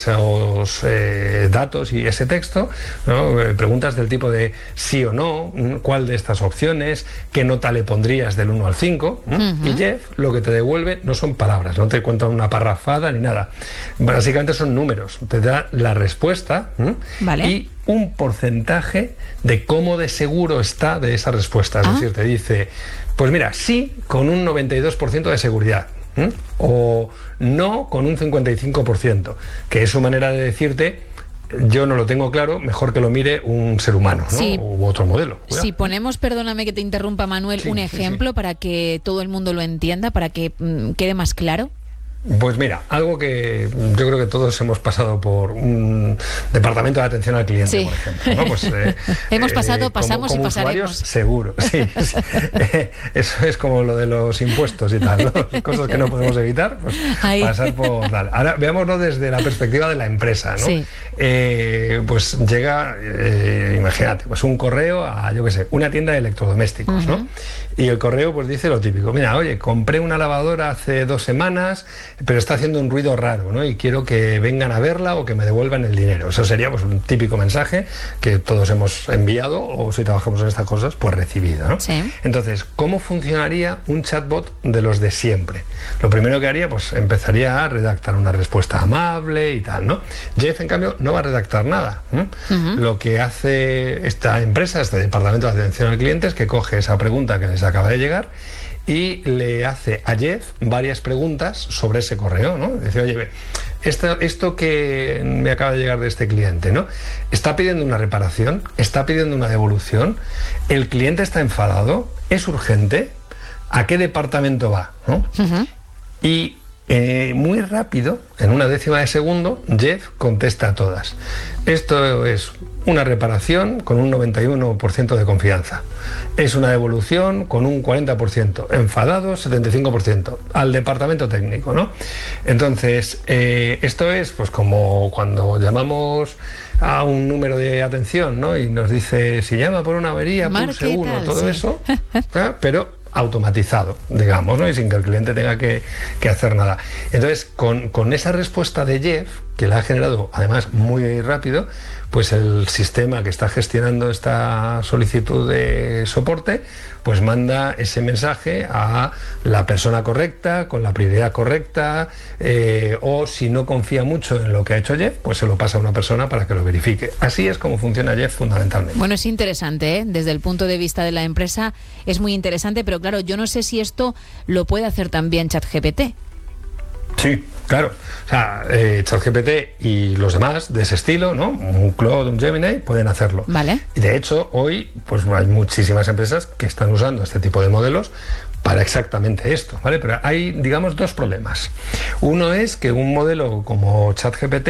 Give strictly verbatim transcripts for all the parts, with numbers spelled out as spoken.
esos eh, datos y ese texto, ¿no? Eh, preguntas del tipo de sí o no, cuál de estas opciones, qué nota le pondrías del uno al cinco, ¿no? Uh-huh. Y Jeff lo que te devuelve no son palabras, no te cuenta una parrafada ni nada, básicamente son números, te da la respuesta, ¿no? Vale. Y un porcentaje de cómo de seguro está de esa respuesta, es ah. decir, te dice, pues mira, sí con un noventa y dos por ciento de seguridad, ¿Mm? o no con un cincuenta y cinco por ciento, que es su manera de decirte, yo no lo tengo claro, mejor que lo mire un ser humano, ¿no? Sí. U otro modelo. Cuidado. Si ponemos, perdóname que te interrumpa, Manuel, sí, un ejemplo sí, sí. para que todo el mundo lo entienda, para que mm, quede más claro. Pues mira, algo que yo creo que todos hemos pasado por un departamento de atención al cliente, sí. por ejemplo, ¿no? Pues, eh, hemos pasado, eh, pasamos como, como y pasaremos. Seguro, sí. sí. Eh, eso es como lo de los impuestos y tal, ¿no? Cosas que no podemos evitar, pues Ahí. pasar por tal. Ahora veámoslo desde la perspectiva de la empresa, ¿no? Sí. Eh, pues llega, eh, imagínate, pues un correo a, yo qué sé, una tienda de electrodomésticos, uh-huh. ¿no? Y el correo pues dice lo típico, mira, oye, compré una lavadora hace dos semanas, pero está haciendo un ruido raro, ¿no? Y quiero que vengan a verla o que me devuelvan el dinero. Eso sería pues un típico mensaje que todos hemos enviado, o si trabajamos en estas cosas, pues recibido, ¿no? Sí. Entonces, ¿cómo funcionaría un chatbot de los de siempre? Lo primero que haría, pues empezaría a redactar una respuesta amable y tal, ¿no? Jeff, en cambio, no va a redactar nada, ¿eh? Uh-huh. Lo que hace esta empresa, este departamento de atención al cliente, es que coge esa pregunta que les acaba de llegar y le hace a Jeff varias preguntas sobre ese correo, ¿no? Dice, oye, esto, esto que me acaba de llegar de este cliente, ¿no? Está pidiendo una reparación, está pidiendo una devolución, el cliente está enfadado, es urgente, ¿a qué departamento va? ¿No? Uh-huh. Y eh, muy rápido, en una décima de segundo, Jeff contesta a todas. Esto es una reparación con un noventa y uno por ciento de confianza. Es una devolución con un cuarenta por ciento. Enfadados, setenta y cinco por ciento. Al departamento técnico, ¿no? Entonces, eh, esto es pues como cuando llamamos a un número de atención, ¿no? Y nos dice, si llama por una avería, pulse uno, todo sí. eso, ¿eh? Pero automatizado, digamos, ¿no? Y sin que el cliente tenga que, que hacer nada. Entonces, con, con esa respuesta de Jeff, que la ha generado además muy rápido, pues el sistema que está gestionando esta solicitud de soporte, pues manda ese mensaje a la persona correcta, con la prioridad correcta, eh, o si no confía mucho en lo que ha hecho Jeff, pues se lo pasa a una persona para que lo verifique. Así es como funciona Jeff fundamentalmente. Bueno, es interesante, ¿eh? Desde el punto de vista de la empresa es muy interesante, pero claro, yo no sé si esto lo puede hacer también ChatGPT. Sí, claro. O sea, eh, ChatGPT y los demás de ese estilo, ¿no? Un Claude, un Gemini, pueden hacerlo. Vale. Y de hecho, hoy, pues hay muchísimas empresas que están usando este tipo de modelos para exactamente esto, ¿vale? Pero hay, digamos, dos problemas. Uno es que un modelo como ChatGPT,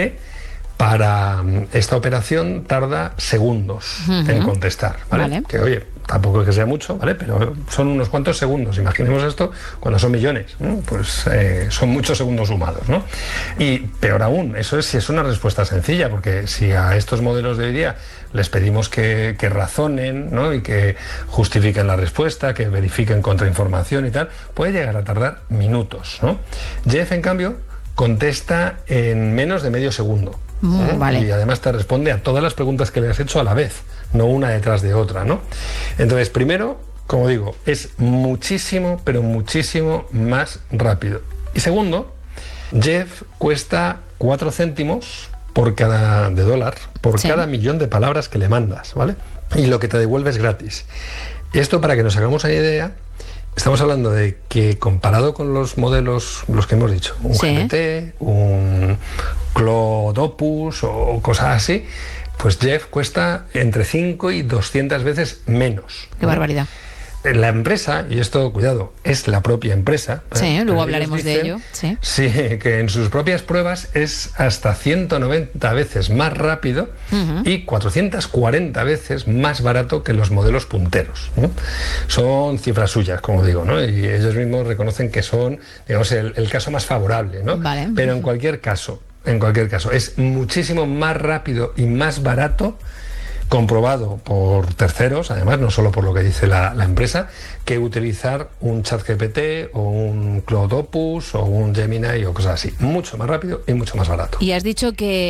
para esta operación, tarda segundos uh-huh. en contestar, ¿vale? Vale. Que, oye, tampoco es que sea mucho, ¿vale? Pero son unos cuantos segundos. Imaginemos esto cuando son millones, ¿no? Pues eh, son muchos segundos sumados, ¿no? Y peor aún, eso es si es una respuesta sencilla, porque si a estos modelos de hoy día les pedimos que, que razonen, ¿no? Y que justifiquen la respuesta, que verifiquen contrainformación y tal, puede llegar a tardar minutos, ¿no? Jeff, en cambio, contesta en menos de medio segundo. ¿Eh? Vale. Y además te responde a todas las preguntas que le has hecho a la vez, no una detrás de otra, ¿no? Entonces, primero, como digo, es muchísimo, pero muchísimo más rápido. Y segundo, Jeff cuesta cuatro céntimos por cada de dólar, por sí. cada millón de palabras que le mandas, ¿vale? Y lo que te devuelve es gratis. Esto, para que nos hagamos una idea, estamos hablando de que comparado con los modelos, los que hemos dicho, un sí. G P T, un Claude Opus o cosas así, pues Jeff cuesta entre cinco y doscientas veces menos. Qué barbaridad. La empresa, y esto, cuidado, es la propia empresa. Sí, ¿eh? Luego hablaremos dicen, de ello. Sí. sí, que en sus propias pruebas es hasta ciento noventa veces más rápido uh-huh. y cuatrocientas cuarenta veces más barato que los modelos punteros, ¿no? Son cifras suyas, como digo, ¿no? Y ellos mismos reconocen que son, digamos, el, el caso más favorable, ¿no? Vale. Pero en cualquier caso, en cualquier caso, es muchísimo más rápido y más barato comprobado por terceros, además, no solo por lo que dice la, la empresa, que utilizar un ChatGPT o un Claude Opus o un Gemini o cosas así. Mucho más rápido y mucho más barato. Y has dicho que